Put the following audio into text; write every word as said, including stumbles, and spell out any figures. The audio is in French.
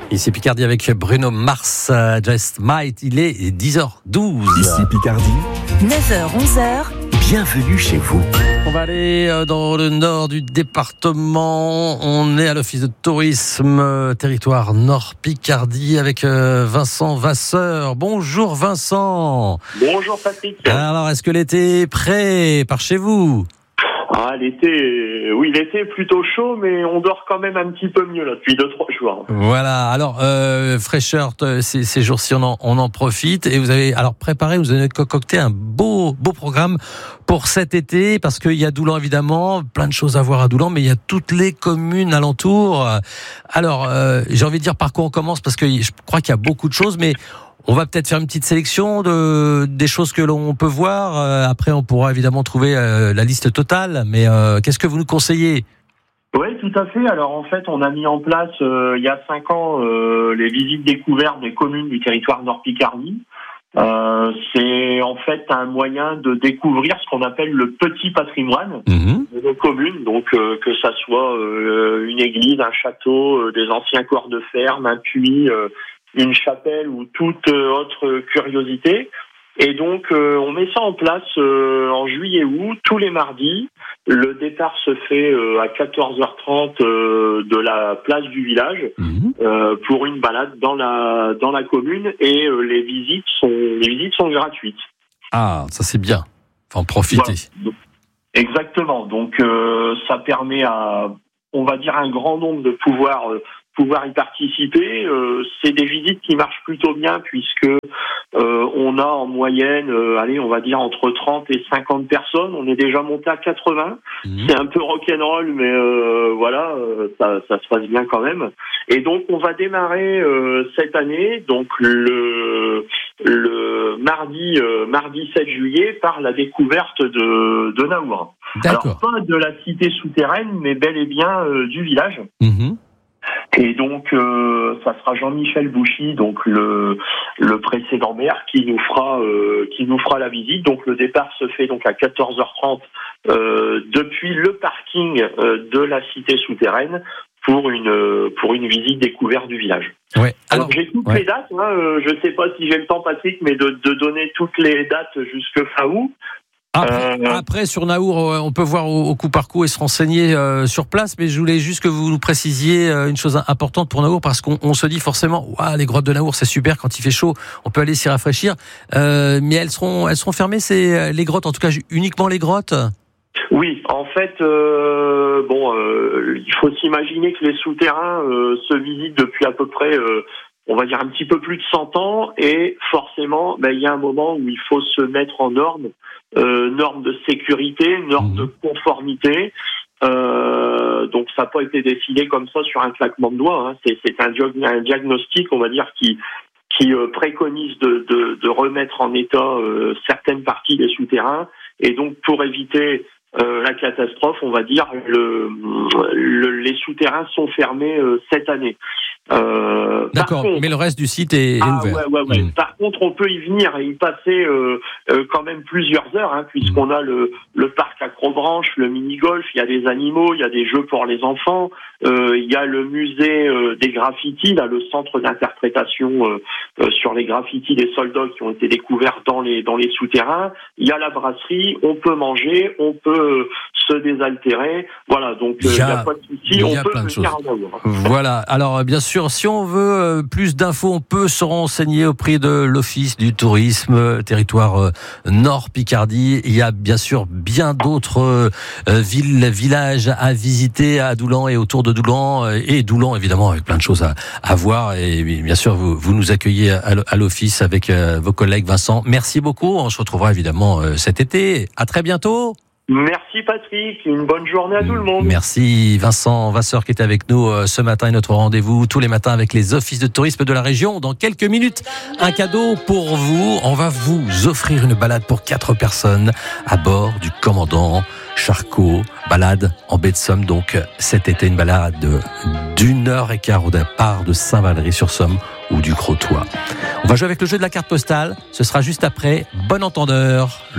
Ici Picardie avec Bruno Mars, Just Might, il est dix heures douze. Ici Picardie, neuf heures onze heures. Bienvenue chez vous. On va aller dans le nord du département. On est à l'office de tourisme, territoire Nord Picardie, avec Vincent Vasseur. Bonjour Vincent. Bonjour Patrick. Alors, est-ce que l'été est prêt par chez vous ? Ah, l'été, oui, l'été est plutôt chaud, mais on dort quand même un petit peu mieux là depuis deux trois jours. Voilà. Alors, euh, fraîcheur, ces, ces jours-ci, on en, on en profite. Et vous avez alors préparé, vous avez concocté un beau, beau programme pour cet été, parce qu'il y a Doulan évidemment, plein de choses à voir à Doulan, mais il y a toutes les communes alentours. Alors, euh, j'ai envie de dire par quoi on commence, parce que je crois qu'il y a beaucoup de choses, mais on va peut-être faire une petite sélection de des choses que l'on peut voir. Euh, après, on pourra évidemment trouver euh, la liste totale. Mais euh, qu'est-ce que vous nous conseillez ? Oui, tout à fait. Alors en fait, on a mis en place euh, il y a cinq ans euh, les visites découvertes des communes du territoire Nord Picardie. Euh, c'est en fait un moyen de découvrir ce qu'on appelle le petit patrimoine mmh. de nos communes. Donc euh, que ça soit euh, une église, un château, euh, des anciens corps de ferme, un puits. Euh, une chapelle ou toute autre curiosité. Et donc, euh, on met ça en place euh, en juillet-août, tous les mardis. Le départ se fait euh, à quatorze heures trente euh, de la place du village mmh. euh, pour une balade dans la dans la commune et euh, les visites sont les visites sont gratuites. Ah, ça c'est bien. Faut en profiter. Voilà. Exactement. Donc, euh, ça permet à, on va dire, un grand nombre de pouvoir euh, pouvoir y participer. Euh, c'est des visites qui marchent plutôt bien puisque euh, on a en moyenne, euh, allez, on va dire entre trente et cinquante personnes. On est déjà monté à quatre-vingts. Mmh. C'est un peu rock'n'roll, mais euh, voilà, euh, ça, ça se passe bien quand même. Et donc on va démarrer euh, cette année, donc le le mardi euh, mardi sept juillet par la découverte de de Naour. D'accord. Alors pas de la cité souterraine, mais bel et bien euh, du village. Mmh. Et donc, euh, ça sera Jean-Michel Bouchy, donc le le précédent maire, qui nous fera euh, qui nous fera la visite. Donc, le départ se fait donc à quatorze heures trente euh, depuis le parking euh, de la cité souterraine pour une pour une visite découverte du village. Ouais. Alors, Alors j'ai toutes ouais. les dates. Hein, euh, je ne sais pas si j'ai le temps, Patrick, mais de, de donner toutes les dates jusque fin août. Après, euh... après, sur Naour, on peut voir au, au coup par coup et se renseigner euh, sur place, mais je voulais juste que vous nous précisiez euh, une chose importante pour Naour, parce qu'on on se dit forcément, ouah, les grottes de Naour, c'est super, quand il fait chaud, on peut aller s'y rafraîchir, euh, mais elles seront, elles seront fermées, c'est les grottes, en tout cas uniquement les grottes. Oui, en fait, euh, bon, euh, il faut s'imaginer que les souterrains euh, se visitent depuis à peu près, euh, on va dire un petit peu plus de cent ans, et forcément, ben, il y a un moment où il faut se mettre en norme. Euh, normes de sécurité, normes mmh. de conformité. Euh, donc ça n'a pas été décidé comme ça sur un claquement de doigts. Hein. C'est, c'est un, diag- un diagnostic, on va dire, qui, qui euh, préconise de, de, de remettre en état euh, certaines parties des souterrains. Et donc pour éviter euh, la catastrophe, on va dire, le, le, les souterrains sont fermés euh, cette année. Euh, D'accord, contre, mais le reste du site est, est ah, ouvert. Ouais, ouais, ouais. Mmh. Par contre, on peut y venir et y passer euh, euh, quand même plusieurs heures, hein, puisqu'on mmh. a le, le parc Acrobranche, le mini-golf, il y a des animaux, il y a des jeux pour les enfants, euh, il y a le musée euh, des graffitis, là, le centre d'interprétation euh, euh, sur les graffitis des soldats qui ont été découverts dans les dans les souterrains. Il y a la brasserie, on peut manger, on peut euh, se désaltérer. Voilà, donc il n'y a, a pas de souci, on peut venir en avoir. Voilà, alors bien sûr. Si on veut plus d'infos, on peut se renseigner auprès de l'Office du tourisme, territoire Nord Picardie. Il y a bien sûr bien d'autres villes, villages à visiter à Doulan et autour de Doulan. Et Doulan, évidemment, avec plein de choses à, à voir. Et bien sûr, vous, vous nous accueillez à l'Office avec vos collègues. Vincent, merci beaucoup. On se retrouvera évidemment cet été. À très bientôt. Merci Patrick, une bonne journée à tout le monde. Merci Vincent Vasseur qui est avec nous ce matin et notre rendez-vous tous les matins avec les offices de tourisme de la région. Dans quelques minutes, un cadeau pour vous. On va vous offrir une balade pour quatre personnes à bord du commandant Charcot. Balade en baie de Somme, donc cet été une balade d'une heure et quart au départ de Saint-Valery-sur-Somme ou du Crotoy. On va jouer avec le jeu de la carte postale. Ce sera juste après. Bon entendeur.